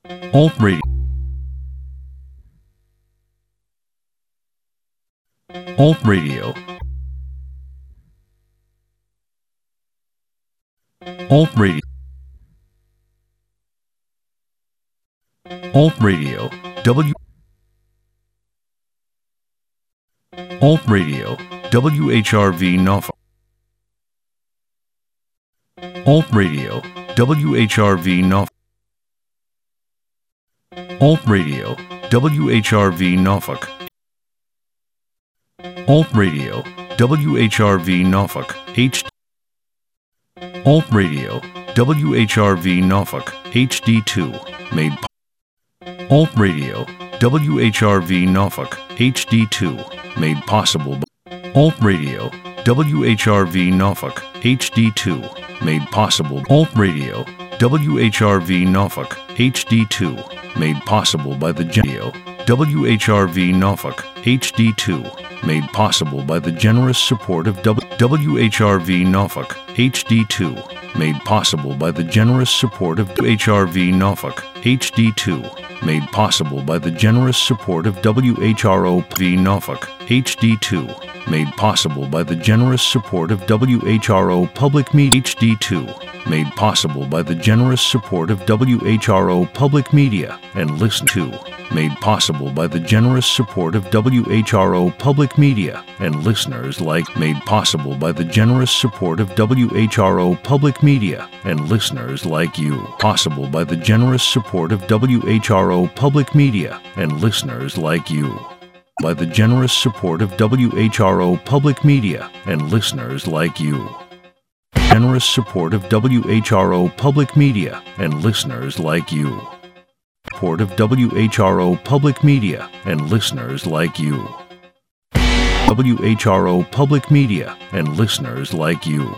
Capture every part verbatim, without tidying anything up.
Alt Radio. Alt Radio. Alt Radio. Alt Radio. W. Alt Radio. W H R V Norfolk. Alt Radio. W H R V Norfolk. Alt Radio. W H R V Norfolk. Alt Radio. W H R V Norfolk. H. Alt Radio. W H R V Norfolk. H D two. Made. Alt Radio. W H R V Norfolk. H D two. Made possible by Alt Radio. W H R V Norfolk. H D two. Made possible. Alt Radio. W H R V Norfolk. H D two. Made possible by the Genio. W H R V Norfolk. H D two. Made possible by the generous support of W H R V Norfolk. H D two. Made possible by the generous support of H R V Norfolk. H D two. Made possible by the generous support of W H R O V Norfolk. H D two. Made possible by the generous support of W H R O Public Media. H D two. Made possible by the generous support of W H R O Public Media and Listen to. Made possible by the generous support of W H R O Public Media and listeners like. Made possible by the generous support of W H R O Public Media and listeners like you. Possible by the generous support of W H R O Public Media and listeners like you. By the generous support of W H R O Public Media and listeners like you. Generous support of W H R O Public Media and listeners like you. Support of W H R O Public Media and listeners like you. W H R O Public Media and listeners like you.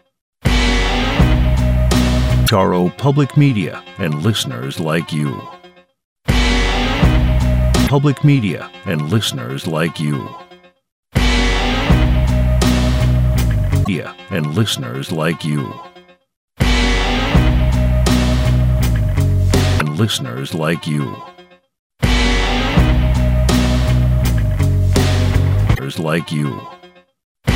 H R O Public Media and listeners like you. Public Media and listeners like you. Media and listeners like you. And listeners like you. Listeners like you.